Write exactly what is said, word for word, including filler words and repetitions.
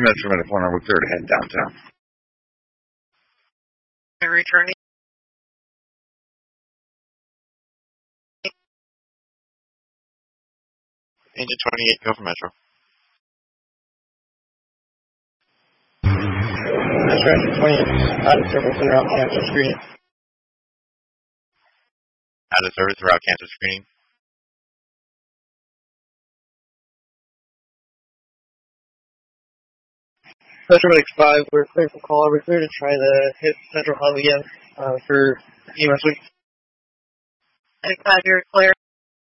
minutes from the corner. We're clear to head downtown. Returning. Engine twenty-eight, go for Metro. That's right, twenty-eight. Out of service and route cancel screening. Out of service, route cancel screening. Metro Medics five, we're clear for call. We're clear to try to hit Central Hub again uh, for E M S week. Medic five, you're clear.